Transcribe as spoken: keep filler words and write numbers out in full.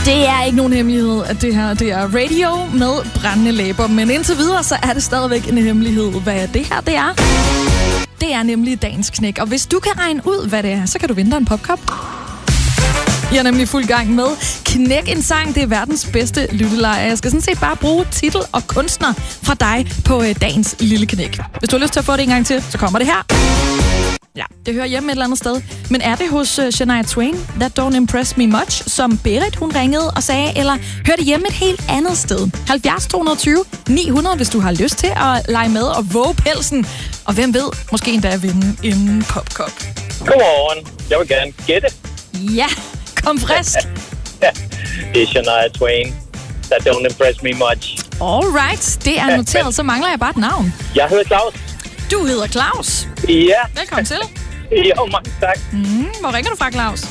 Det er ikke nogen hemmelighed, at det her det er radio med brændende læber. Men indtil videre, så er det stadigvæk en hemmelighed, hvad det her det er. Det er nemlig dagens knæk. Og hvis du kan regne ud, hvad det er, så kan du vinde dig en popkop. Jeg er nemlig fuld gang med Knæk en sang. Det er verdens bedste lytteleje. Jeg skal sådan set bare bruge titel og kunstner fra dig på dagens lille knæk. Hvis du har lyst til at få det en gang til, så kommer det her. Ja, det hører hjemme et eller andet sted. Men er det hos uh, Shania Twain, That Don't Impress Me Much, som Berit hun ringede og sagde, eller hører det hjemme et helt andet sted? halvfjerds to tyve ni hundrede, hvis du har lyst til at lege med og våge pelsen. Og hvem ved, måske endda vinde en popkop. Godmorgen. Jeg vil gerne gætte. Ja, kom frisk. Det er Shania Twain, That Don't Impress Me Much. Alright, det er noteret. Så mangler jeg bare et navn. Jeg hedder Claus. Du hedder Claus. Ja. Velkommen til. Jo, mange tak. Mm, hvor ringer du fra, Claus?